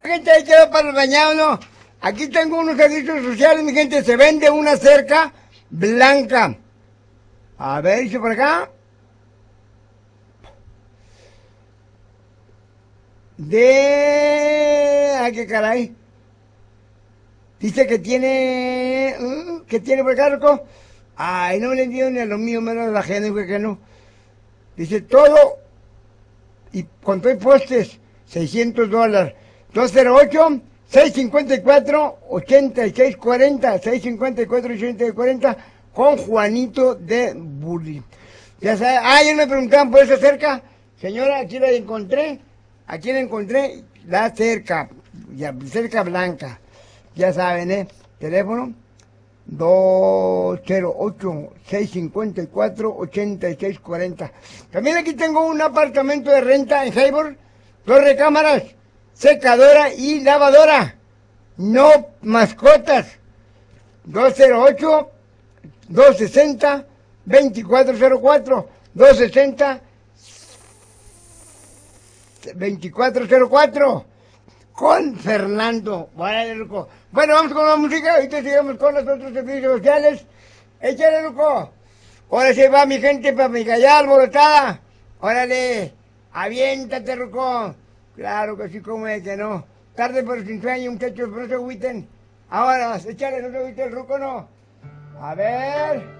Gente, ahí queda para el bañado, ¿no? Aquí tengo unos servicios sociales, mi gente. Se vende una cerca blanca. A ver, dice por acá. Ay, qué caray. Dice que tiene... ¿Qué tiene por acá, loco? Ay, no le dio ni a lo mío, menos a la gente, güey, que no. Dice todo... Y con todo postes, $600. 208-654-8640. 654-8640 con Juanito de Burri. Ya sabes, ya me preguntaban por esa cerca. Señora, aquí la encontré. Aquí la encontré, la cerca. Ya, cerca blanca. Ya saben, teléfono 208-654-8640. También aquí tengo un apartamento de renta en Hayward, 2 recámaras, secadora y lavadora. No mascotas. 208-260-2404. 260-2404. Con Fernando. Vale, loco. Bueno, vamos con la música. Ahorita sigamos con los otros servicios sociales. Échale, loco. Ahora se va mi gente para mi callar alborotada. Órale. Aviéntate, loco. Claro que sí, como es que no. Tarde pero sin sueño, muchachos, no se agüiten. Ahora, échale, no se agüiten, ruco, no. A ver.